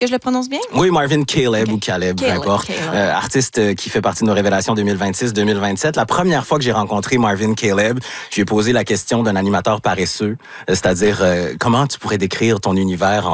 que je le prononce bien? Oui, Marvin Caleb Okay. ou Caleb, peu Caleb, importe. Artiste qui fait partie de nos révélations 2026-2027. La première fois que j'ai rencontré Marvin Caleb, je lui ai posé la question d'un animateur paresseux, c'est-à-dire comment tu pourrais décrire ton univers en